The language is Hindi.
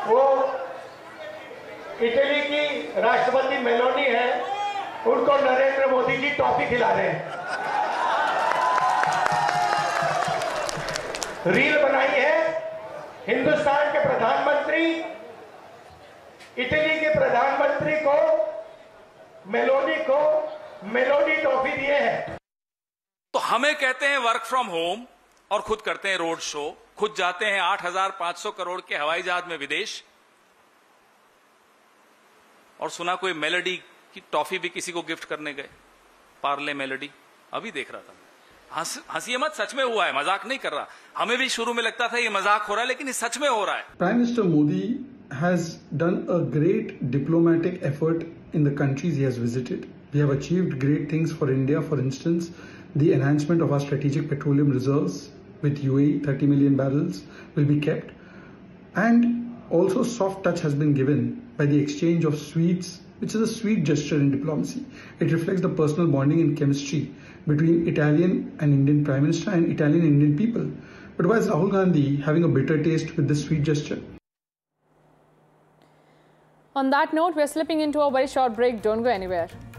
वो इटली की राष्ट्रपति मेलोनी है, उनको नरेंद्र मोदी जी टॉफी खिला रहे हैं। रील बनाई है हिंदुस्तान के प्रधानमंत्री इटली के प्रधानमंत्री को मेलोनी टॉफी दिए हैं। तो हमें कहते हैं वर्क फ्रॉम होम और खुद करते हैं रोड शो, खुद जाते हैं 8,500 करोड़ के हवाई जहाज में विदेश, और सुना कोई मेलोडी की टॉफी भी किसी को गिफ्ट करने गए, पार्ले मेलोडी। अभी देख रहा था, हंसी मत, सच में हुआ है, मजाक नहीं कर रहा। हमें भी शुरू में लगता था ये मजाक हो रहा है, लेकिन ये सच में हो रहा है। Prime minister Modi has done a great diplomatic effort in the countries he has visited. We have achieved great things for India. For instance, the enhancement of our strategic petroleum reserves with UAE, 30 million barrels will be kept. And also soft touch has been given by the exchange of sweets, which is a sweet gesture in diplomacy. It reflects the personal bonding and chemistry between Italian and Indian Prime Minister and Italian and Indian people. But why is Rahul Gandhi having a bitter taste with this sweet gesture? On that note, we're slipping into a very short break. Don't go anywhere.